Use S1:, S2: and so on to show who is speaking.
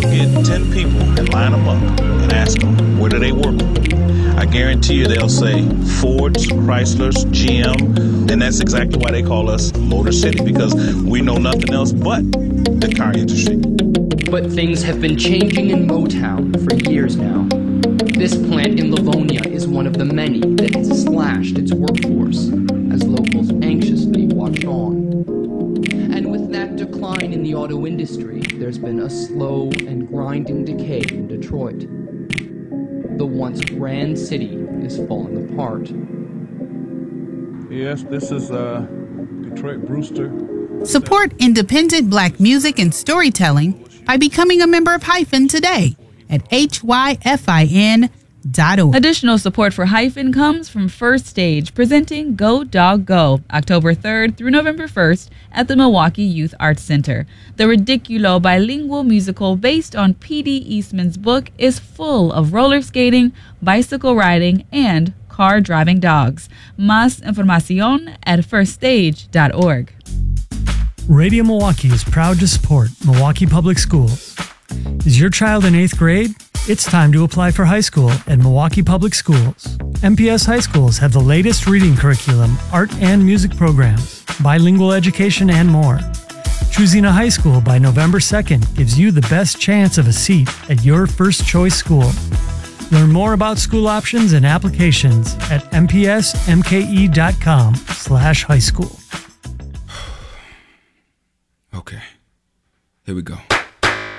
S1: get 10 people and line them up and ask them, where do they work? I guarantee you they'll say Fords, Chryslers, GM, and that's exactly why they call us Motor City, because we know nothing else but the car industry.
S2: But things have been changing in Motown for years now. This plant in Livonia is one of the many that has slashed its workforce as locals anxiously watch on. And with that decline in the auto industry, there's been a slow and grinding decay in Detroit. The once grand city is falling apart.
S1: Yes, this is Detroit Brewster.
S3: Support independent Black music and storytelling by becoming a member of Hyphen today at hyfin.org.
S4: Additional support for Hyphen comes from First Stage, presenting Go Dog Go, October 3rd through November 1st at the Milwaukee Youth Arts Center. The Ridiculo bilingual musical based on P.D. Eastman's book is full of roller skating, bicycle riding, and car driving dogs. Más información at firststage.org.
S5: Radio Milwaukee is proud to support Milwaukee Public Schools. Is your child in 8th grade? It's time to apply for high school at Milwaukee Public Schools. MPS high schools have the latest reading curriculum, art and music programs, bilingual education, and more. Choosing a high school by November 2nd gives you the best chance of a seat at your first choice school. Learn more about school options and applications at mpsmke.com/high school.
S6: Okay, here we go.